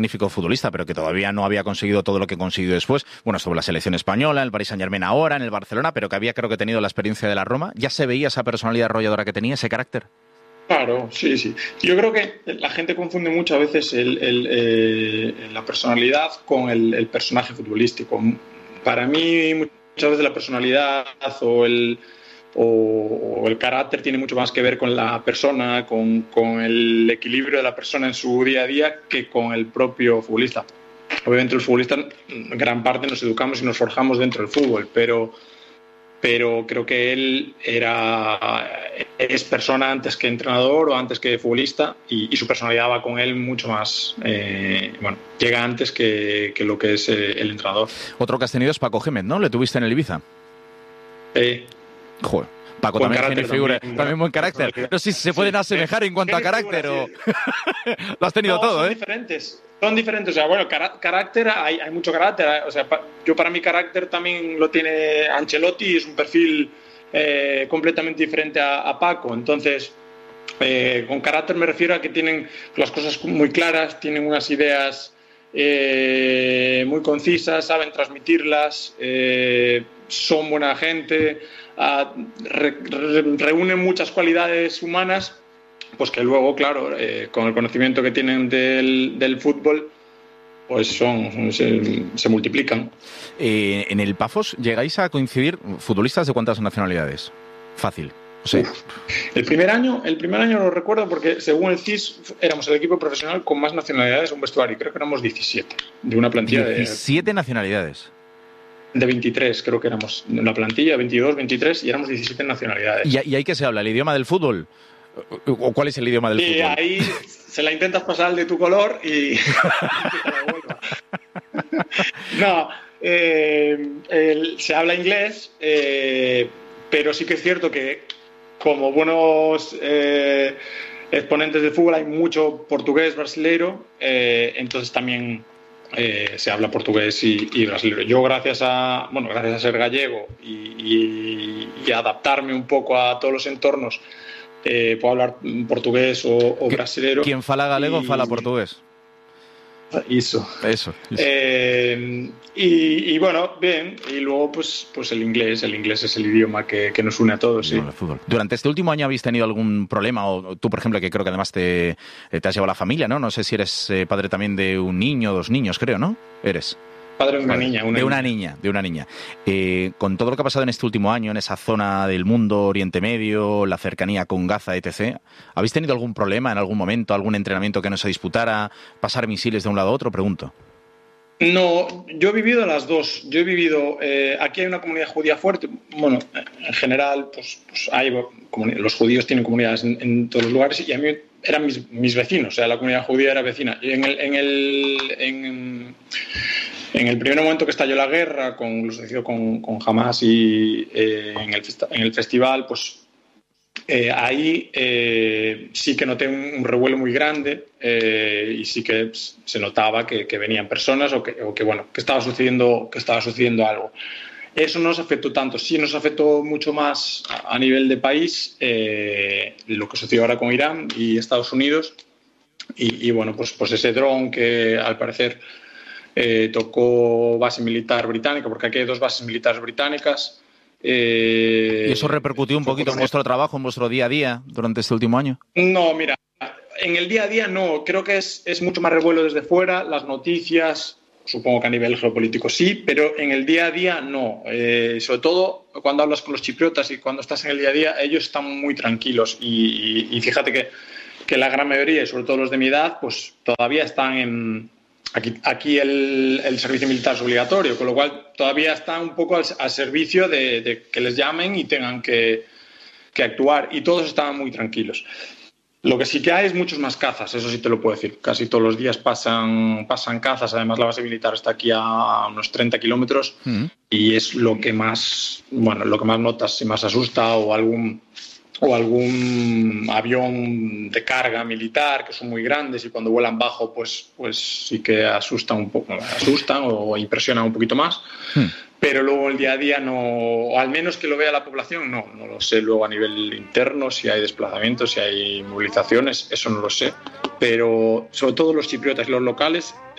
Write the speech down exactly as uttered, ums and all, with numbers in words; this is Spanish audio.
magnífico futbolista, pero que todavía no había conseguido todo lo que consiguió después. Bueno, estuvo en la selección española, en el Paris Saint-Germain ahora, en el Barcelona, pero que había, creo que, tenido la experiencia de la Roma. ¿Ya se veía esa personalidad arrolladora que tenía, ese carácter? Claro, sí, sí. Yo creo que la gente confunde mucho a veces el, el, eh, la personalidad con el, el personaje futbolístico. Para mí, muchas veces la personalidad o el, o, o el carácter tiene mucho más que ver con la persona, con, con el equilibrio de la persona en su día a día, que con el propio futbolista. Obviamente los futbolistas, gran parte nos educamos y nos forjamos dentro del fútbol, pero... pero creo que él era es persona antes que entrenador o antes que futbolista, y, y su personalidad va con él mucho más, eh, bueno, llega antes que, que lo que es eh, el entrenador. Otro que has tenido es Paco Gémez, ¿no? ¿Le tuviste en el Ibiza? Eh, Joder. Paco buen también tiene figura, también, también buen carácter. No sé si se pueden sí, asemejar en cuanto a carácter o... Lo has tenido no, todo, son ¿eh? Son diferentes, son diferentes. O sea, bueno, car- carácter, hay, hay mucho carácter. O sea, pa- yo para mi carácter también lo tiene Ancelotti, es un perfil eh, completamente diferente a, a Paco. Entonces, eh, con carácter me refiero a que tienen las cosas muy claras, tienen unas ideas eh, muy concisas, saben transmitirlas, eh, son buena gente, uh, re, re, reúnen muchas cualidades humanas, pues que luego, claro, eh, con el conocimiento que tienen del, del fútbol, pues son se, se multiplican. Eh, en el Pafos llegáis a coincidir futbolistas de cuántas nacionalidades. Fácil. Sí. El primer año, el primer año lo recuerdo porque según el C I S éramos el equipo profesional con más nacionalidades en un vestuario. Creo que éramos diecisiete de una plantilla diecisiete de diecisiete nacionalidades. De veintitrés, creo que éramos en la plantilla, veintidós, veintitrés, y éramos diecisiete nacionalidades. ¿Y, y ahí qué se habla? ¿El idioma del fútbol? ¿O cuál es el idioma del y fútbol? Y ahí se la intentas pasar al de tu color y... no, eh, el, se habla inglés, eh, pero sí que es cierto que como buenos eh, exponentes de fútbol hay mucho portugués brasileiro, eh, entonces también... Eh, se habla portugués y, y brasileño. Yo gracias a bueno gracias a ser gallego y, y, y adaptarme un poco a todos los entornos, eh, puedo hablar portugués o, o brasileño. Quien fala galego y... fala portugués. Eso. Eso. eso. Eh, y, y bueno, bien. Y luego, pues, pues el inglés. El inglés es el idioma que, que nos une a todos. Sí. No, fútbol. ¿Durante este último año habéis tenido algún problema? O tú, por ejemplo, que creo que además te, te has llevado a la familia, ¿no? No sé si eres eh, padre también de un niño o dos niños, creo, ¿no? Eres. Padre de una padre, niña. Una de una niña, niña. De una niña. Eh, con todo lo que ha pasado en este último año, en esa zona del mundo, Oriente Medio, la cercanía con Gaza, etcétera, ¿habéis tenido algún problema en algún momento, algún entrenamiento que no se disputara, pasar misiles de un lado a otro? Pregunto. No, yo he vivido las dos. Yo he vivido... Eh, aquí hay una comunidad judía fuerte. Bueno, en general, pues, pues hay... Los judíos tienen comunidades en, en todos los lugares y a mí eran mis, mis vecinos. O sea, la comunidad judía era vecina. Y en el... En el en, En el primer momento que estalló la guerra, con lo sucedido con, con Hamas y eh, en, el festa, en el festival, pues eh, ahí eh, sí que noté un, un revuelo muy grande eh, y sí que se notaba que, que venían personas o que, o que bueno que estaba sucediendo que estaba sucediendo algo. Eso no nos afectó tanto, sí nos afectó mucho más a, a nivel de país eh, lo que sucedió ahora con Irán y Estados Unidos y, y bueno pues pues ese dron que al parecer Eh, tocó base militar británica, porque aquí hay dos bases militares británicas. Eh, ¿Y eso repercutió un poquito en vuestro trabajo, en vuestro día a día durante este último año? No, mira, en el día a día no. Creo que es, es mucho más revuelo desde fuera, las noticias, supongo que a nivel geopolítico sí, pero en el día a día no. Eh, sobre todo cuando hablas con los chipriotas y cuando estás en el día a día, ellos están muy tranquilos y, y, y fíjate que, que la gran mayoría, y sobre todo los de mi edad, pues todavía están en... Aquí, aquí el, el servicio militar es obligatorio, con lo cual todavía están un poco al, al servicio de, de que les llamen y tengan que, que actuar. Y todos estaban muy tranquilos. Lo que sí que hay es muchos más cazas, eso sí te lo puedo decir. Casi todos los días pasan, pasan cazas. Además, la base militar está aquí a unos treinta kilómetros uh-huh. y es lo que más, bueno, lo que más notas, si más asusta o algún... o algún avión de carga militar que son muy grandes y cuando vuelan bajo pues, pues sí que asustan un poco, asustan o impresionan un poquito más, hmm. pero luego el día a día no, o al menos que lo vea la población, no, no lo sé luego a nivel interno, si hay desplazamientos, si hay movilizaciones, eso no lo sé, pero sobre todo los chipriotas y los locales